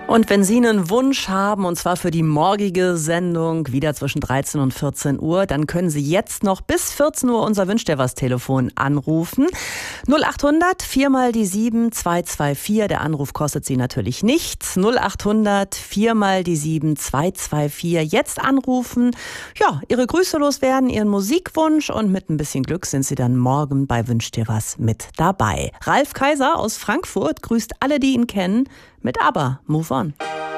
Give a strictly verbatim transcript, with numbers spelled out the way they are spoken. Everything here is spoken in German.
Und wenn Sie einen Wunsch haben, und zwar für die morgige Sendung, wieder zwischen dreizehn und vierzehn Uhr, dann können Sie jetzt noch bis vierzehn Uhr unser Wünsch dir was Telefon anrufen. null acht hundert vier mal die sieben zwei zwei vier. Der Anruf kostet Sie natürlich nichts. null acht hundert vier mal die sieben zwei zwei vier. Jetzt anrufen, ja, Ihre Grüße loswerden, Ihren Musikwunsch, und mit ein bisschen Glück sind Sie dann morgen bei Wünsch dir was mit dabei. Ralf Kaiser aus Frankfurt grüßt alle, die ihn kennen, mit ABBA, Move On.